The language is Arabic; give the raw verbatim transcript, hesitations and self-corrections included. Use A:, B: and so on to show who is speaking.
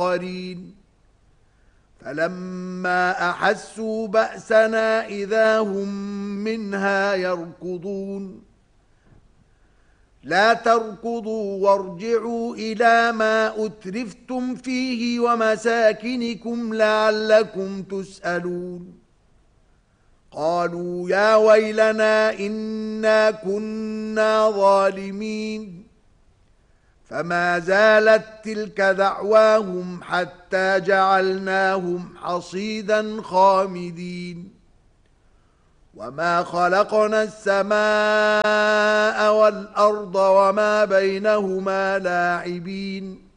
A: الآخرين فلما أحسوا بأسنا إذا هم منها يركضون لا تركضوا وارجعوا إلى ما أترفتم فيه ومساكنكم لعلكم تسألون قالوا يا ويلنا إنا كنا ظالمين فما زالت تلك دعواهم حتى جعلناهم حصيدا خامدين وما خلقنا السماء والأرض وما بينهما لاعبين